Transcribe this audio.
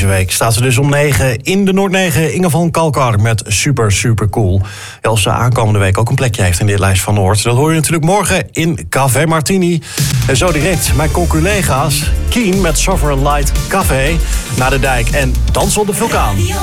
deze week staat ze dus om 9 in de Noord 9. Inge van Kalkar met Super Cool. Als ze aankomende week ook een plekje heeft in dit lijst van Noord. Dat hoor je natuurlijk morgen in Café Martini. En zo direct mijn conculega's. Keen met Sovereign Light Café. Naar de dijk en Dans op de Vulkaan.